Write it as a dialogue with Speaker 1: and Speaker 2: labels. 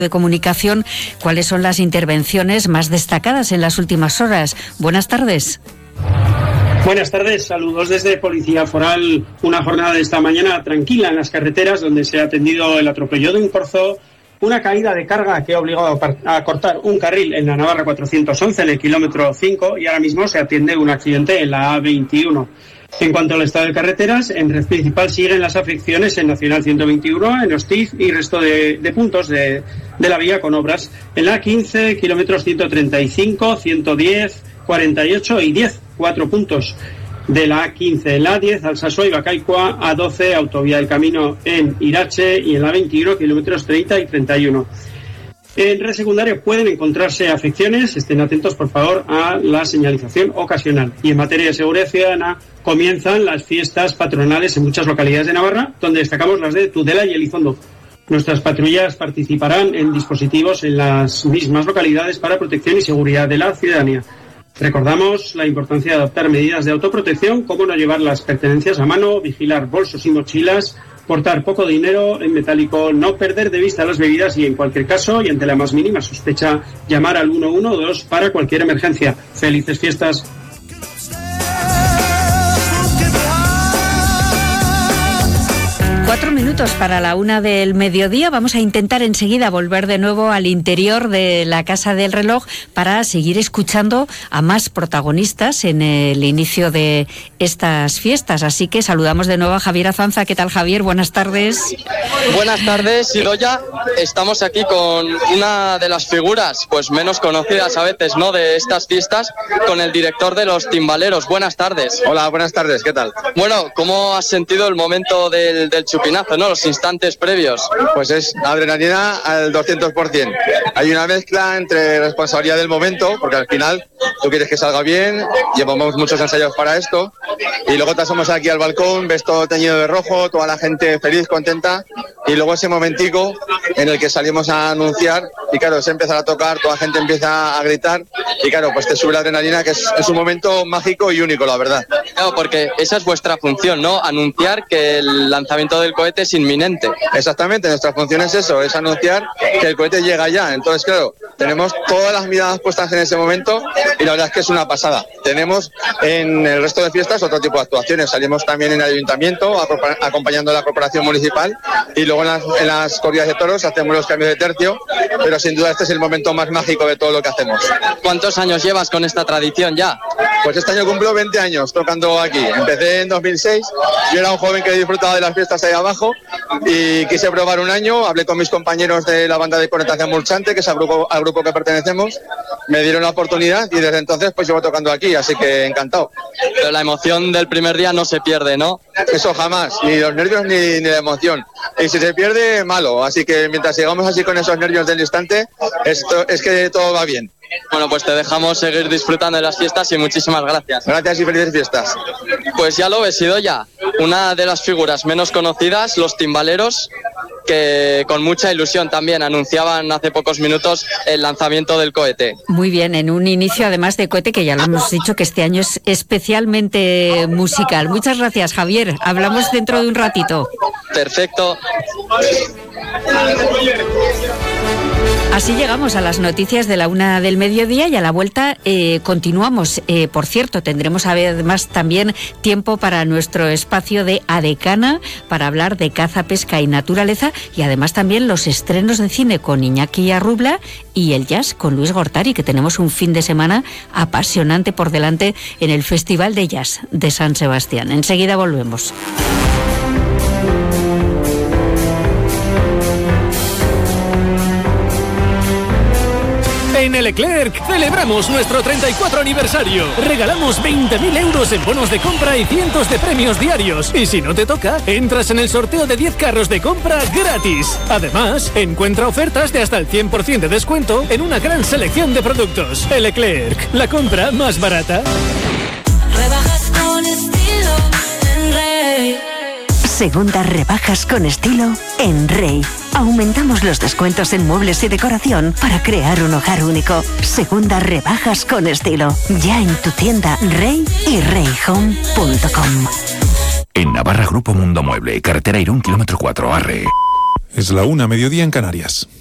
Speaker 1: de comunicación, ¿cuáles son las intervenciones más destacadas en las últimas horas? Buenas tardes.
Speaker 2: Buenas tardes, saludos desde Policía Foral. Una jornada de esta mañana tranquila en las carreteras, donde se ha atendido el atropello de un corzo, una caída de carga que ha obligado a cortar un carril en la Navarra 411 en el kilómetro 5, y ahora mismo se atiende un accidente en la A21. En cuanto al estado de carreteras, en red principal siguen las afecciones en Nacional 121, en Hostiz y resto de puntos de la vía con obras. En la A15, kilómetros 135, 110, 48 y 10, 4 puntos de la A15. En la A10, Alsasua y Bacaicua, A12, autovía del Camino en Irache, y en la A21, kilómetros 30 y 31. En red secundaria pueden encontrarse afecciones, estén atentos por favor a la señalización ocasional. Y en materia de seguridad ciudadana, comienzan las fiestas patronales en muchas localidades de Navarra, donde destacamos las de Tudela y Elizondo. Nuestras patrullas participarán en dispositivos en las mismas localidades para protección y seguridad de la ciudadanía. Recordamos la importancia de adoptar medidas de autoprotección, como no llevar las pertenencias a mano, vigilar bolsos y mochilas, portar poco dinero en metálico, no perder de vista las bebidas y, en cualquier caso, y ante la más mínima sospecha, llamar al 112 para cualquier emergencia. ¡Felices fiestas!
Speaker 1: Cuatro minutos para la 1 del mediodía. Vamos a intentar enseguida volver de nuevo al interior de la Casa del Reloj para seguir escuchando a más protagonistas en el inicio de estas fiestas. Así que saludamos de nuevo a Javier Azanza. ¿Qué tal, Javier? Buenas tardes.
Speaker 3: Buenas tardes, Idoia. Estamos aquí con una de las figuras pues menos conocidas a veces, ¿no?, de estas fiestas, con el director de los timbaleros. Buenas tardes.
Speaker 4: Hola, buenas tardes. ¿Qué tal?
Speaker 3: Bueno, ¿cómo has sentido el momento del chupinazo, ¿no?, los instantes previos?
Speaker 4: Pues es adrenalina al 200%. Hay una mezcla entre responsabilidad del momento, porque al final tú quieres que salga bien, llevamos muchos ensayos para esto, y luego te asomas aquí al balcón, ves todo teñido de rojo, toda la gente feliz, contenta, y luego ese momentico en el que salimos a anunciar, y claro, se empieza a tocar, toda la gente empieza a gritar, y claro, pues te sube la adrenalina, que es un momento mágico y único, la verdad.
Speaker 3: Claro, porque esa es vuestra función, ¿no?, anunciar que el lanzamiento del cohete es inminente.
Speaker 4: Exactamente, nuestra función es eso, es anunciar que el cohete llega ya. Entonces, claro, tenemos todas las miradas puestas en ese momento, y la verdad es que es una pasada. Tenemos en el resto de fiestas otro tipo de actuaciones. Salimos también en el ayuntamiento acompañando a la corporación municipal, y luego en las corridas de toros hacemos los cambios de tercio, pero sin duda este es el momento más mágico de todo lo que hacemos.
Speaker 3: ¿Cuántos años llevas con esta tradición ya?
Speaker 4: Pues este año cumplo 20 años tocando aquí. Empecé en 2006, yo era un joven que disfrutaba de las fiestas ahí abajo y quise probar un año. Hablé con mis compañeros de la banda de Connotación Murchante, que es al grupo que pertenecemos, me dieron la oportunidad y desde entonces pues llevo tocando aquí, así que encantado.
Speaker 3: Pero la emoción del primer día no se pierde, ¿no?
Speaker 4: Eso jamás, ni los nervios ni la emoción. Y si se pierde, malo. Así que mientras sigamos así con esos nervios del instante, es que todo va bien.
Speaker 3: Bueno, pues te dejamos seguir disfrutando de las fiestas y muchísimas gracias.
Speaker 4: Gracias y felices fiestas.
Speaker 3: Pues ya lo ves, Idoia, una de las figuras menos conocidas, los timbaleros, que con mucha ilusión también anunciaban hace pocos minutos el lanzamiento del cohete.
Speaker 1: Muy bien, en un inicio además de cohete, que ya lo hemos dicho que este año es especialmente musical. Muchas gracias, Javier. Hablamos dentro de un ratito.
Speaker 3: Perfecto.
Speaker 1: Así llegamos a las noticias de la 1 del mediodía, y a la vuelta continuamos. Por cierto, tendremos además también tiempo para nuestro espacio de Adecana, para hablar de caza, pesca y naturaleza, y además también los estrenos de cine con Iñaki Arrubla y el jazz con Luis Gortari, que tenemos un fin de semana apasionante por delante en el Festival de Jazz de San Sebastián. Enseguida volvemos.
Speaker 5: En Leclerc celebramos nuestro 34 aniversario. Regalamos 20.000 euros en bonos de compra y cientos de premios diarios. Y si no te toca, entras en el sorteo de 10 carros de compra gratis. Además, encuentra ofertas de hasta el 100% de descuento en una gran selección de productos. Leclerc, la compra más barata.
Speaker 6: Rebajas con estilo en Rey.
Speaker 7: Segundas rebajas con estilo en Rey. Aumentamos los descuentos en muebles y decoración para crear un hogar único. Segundas rebajas con estilo. Ya en tu tienda Rey y reyhome.com.
Speaker 8: En Navarra, Grupo Mundo Mueble, carretera Irún, kilómetro 4, Arre.
Speaker 9: Es la 1, mediodía en Canarias.